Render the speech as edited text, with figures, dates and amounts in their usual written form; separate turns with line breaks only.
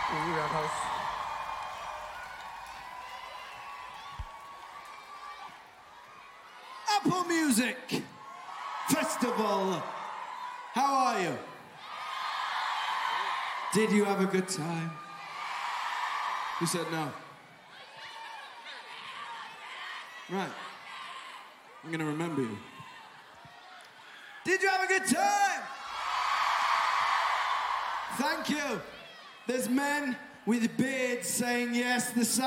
Rathaus.
Apple Music Festival. How are you? Did you have a good time? Who said no? Right. I'm gonna remember you. Did you have a good time? Thank you. There's men with beards saying yes. The